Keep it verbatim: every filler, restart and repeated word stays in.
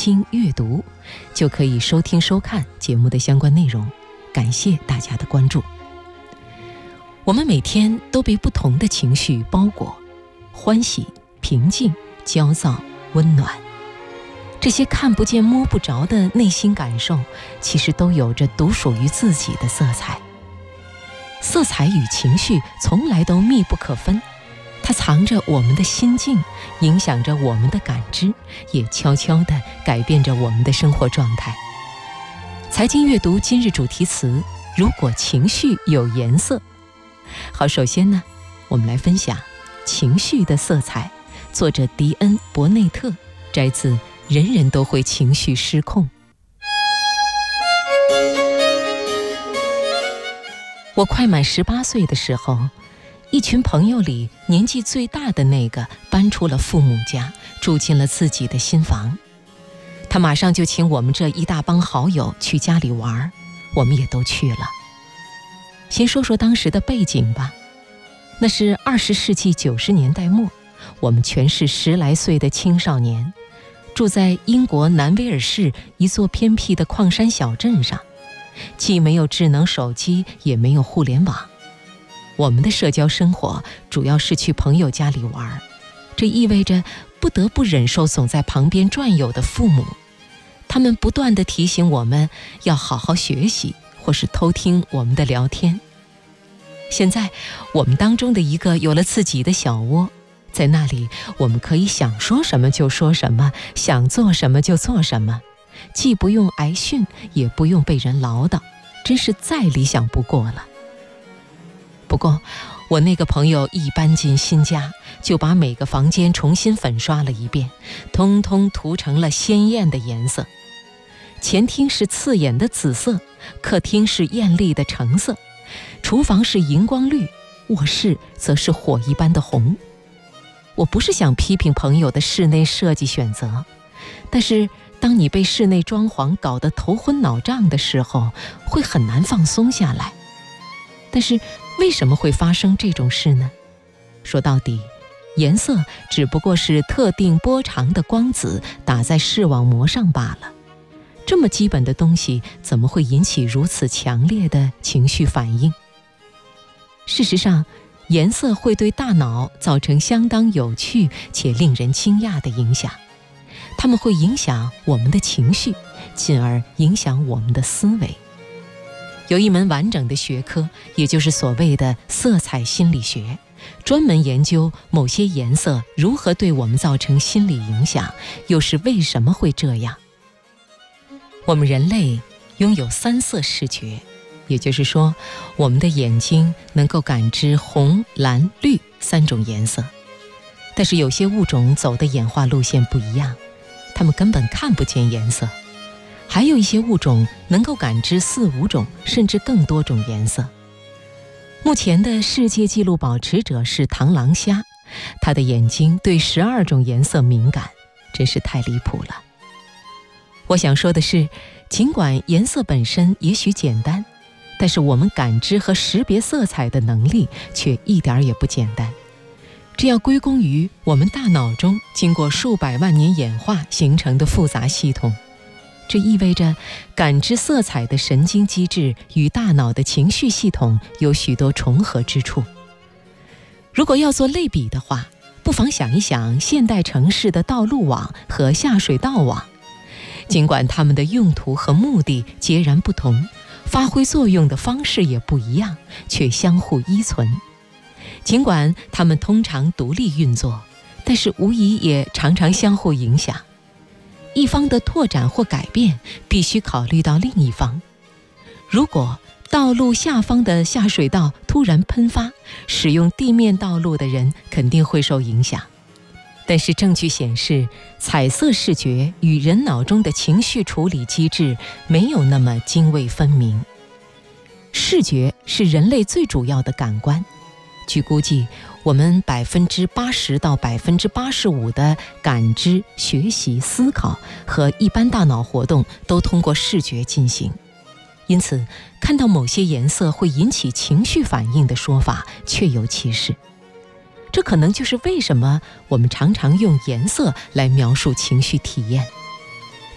听阅读，就可以收听收看节目的相关内容。感谢大家的关注。我们每天都被不同的情绪包裹，欢喜、平静、焦躁、温暖，这些看不见摸不着的内心感受，其实都有着独属于自己的色彩。色彩与情绪从来都密不可分，它藏着我们的心境，影响着我们的感知，也悄悄地改变着我们的生活状态。财经阅读今日主题词：如果情绪有颜色。好，首先呢，我们来分享情绪的色彩，作者迪恩·伯内特，摘自《人人都会情绪失控》。我快满十八岁的时候，一群朋友里年纪最大的那个搬出了父母家，住进了自己的新房。他马上就请我们这一大帮好友去家里玩，我们也都去了。先说说当时的背景吧，那是二十世纪九十年代末，我们全是十来岁的青少年，住在英国南威尔士一座偏僻的矿山小镇上，既没有智能手机，也没有互联网。我们的社交生活主要是去朋友家里玩，这意味着不得不忍受总在旁边转悠的父母，他们不断地提醒我们要好好学习，或是偷听我们的聊天。现在我们当中的一个有了自己的小窝，在那里我们可以想说什么就说什么，想做什么就做什么，既不用挨训，也不用被人唠叨，真是再理想不过了。不过我那个朋友一搬进新家，就把每个房间重新粉刷了一遍，通通涂成了鲜艳的颜色。前厅是刺眼的紫色，客厅是艳丽的橙色，厨房是荧光绿，卧室则是火一般的红。我不是想批评朋友的室内设计选择，但是当你被室内装潢搞得头昏脑胀的时候，会很难放松下来。但是为什么会发生这种事呢？说到底，颜色只不过是特定波长的光子打在视网膜上罢了。这么基本的东西，怎么会引起如此强烈的情绪反应？事实上，颜色会对大脑造成相当有趣且令人惊讶的影响。它们会影响我们的情绪，进而影响我们的思维。有一门完整的学科，也就是所谓的色彩心理学，专门研究某些颜色如何对我们造成心理影响，又是为什么会这样。我们人类拥有三色视觉，也就是说，我们的眼睛能够感知红、蓝、绿三种颜色。但是有些物种走的演化路线不一样，它们根本看不见颜色。还有一些物种能够感知四五种甚至更多种颜色。目前的世界纪录保持者是螳螂虾，它的眼睛对十二种颜色敏感，真是太离谱了。我想说的是，尽管颜色本身也许简单，但是我们感知和识别色彩的能力却一点也不简单。这要归功于我们大脑中经过数百万年演化形成的复杂系统。这意味着感知色彩的神经机制与大脑的情绪系统有许多重合之处。如果要做类比的话，不妨想一想现代城市的道路网和下水道网。尽管它们的用途和目的截然不同，发挥作用的方式也不一样，却相互依存。尽管它们通常独立运作，但是无疑也常常相互影响。一方的拓展或改变必须考虑到另一方。如果道路下方的下水道突然喷发，使用地面道路的人肯定会受影响。但是证据显示，彩色视觉与人脑中的情绪处理机制没有那么泾渭分明。视觉是人类最主要的感官，据估计，我们百分之八十到百分之八十五的感知、学习、思考和一般大脑活动都通过视觉进行。因此，看到某些颜色会引起情绪反应的说法确有其事。这可能就是为什么我们常常用颜色来描述情绪体验。